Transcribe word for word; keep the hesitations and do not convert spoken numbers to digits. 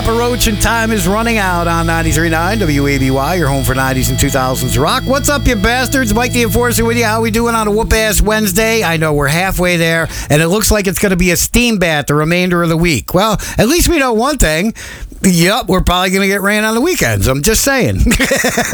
Papa Roach, and time is running out on ninety-three point nine W A B Y, your home for nineties and two thousands rock. What's up, you bastards? Mike the Enforcer with you. How we doing on a whoop-ass Wednesday? I know we're halfway there, and it looks like it's going to be a steam bath the remainder of the week. Well, at least we know one thing. Yep, we're probably going to get rain on the weekends. I'm just saying.